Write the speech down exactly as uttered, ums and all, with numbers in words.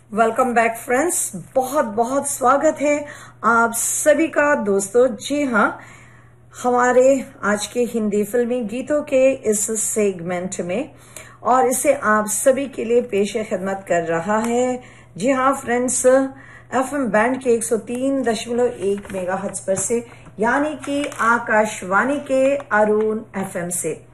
Welcome back friends, बहुत बहुत स्वागत है आप सभी का दोस्तों। जी हाँ, हमारे आज के हिंदी फिल्मी गीतों के इस सेगमेंट में और इसे आप सभी के लिए पेश खिदमत कर रहा है। जी हाँ फ्रेंड्स, एफएम बैंड के एक सौ तीन दशमलव एक मेगाहर्ट्ज पर से, यानी कि आकाशवाणी के अरुण एफएम से।